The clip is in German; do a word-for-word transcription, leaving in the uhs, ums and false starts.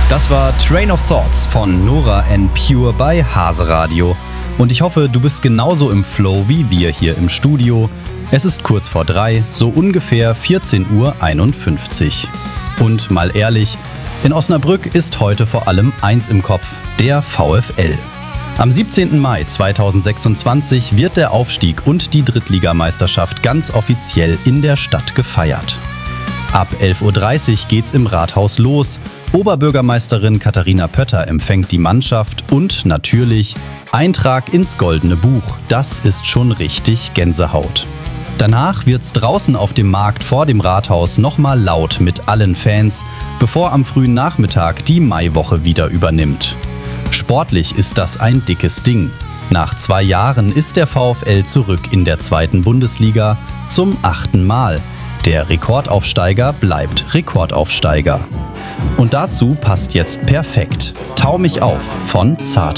Das war Train of Thoughts von Nora En Pure bei Hase Radio. Und ich hoffe, du bist genauso im Flow wie wir hier im Studio. Es ist kurz vor drei, so ungefähr vierzehn Uhr einundfünfzig. Und mal ehrlich, in Osnabrück ist heute vor allem eins im Kopf, der VfL. Am siebzehnten Mai zweitausendsechsundzwanzig wird der Aufstieg und die Drittligameisterschaft ganz offiziell in der Stadt gefeiert. Ab elf Uhr dreißig geht's im Rathaus los. Oberbürgermeisterin Katharina Pötter empfängt die Mannschaft und natürlich Eintrag ins Goldene Buch. Das ist schon richtig Gänsehaut. Danach wird's draußen auf dem Markt vor dem Rathaus nochmal laut mit allen Fans, bevor am frühen Nachmittag die Maiwoche wieder übernimmt. Sportlich ist das ein dickes Ding. Nach zwei Jahren ist der VfL zurück in der zweiten Bundesliga zum achten Mal. Der Rekordaufsteiger bleibt Rekordaufsteiger. Und dazu passt jetzt perfekt Tau mich auf von Zart.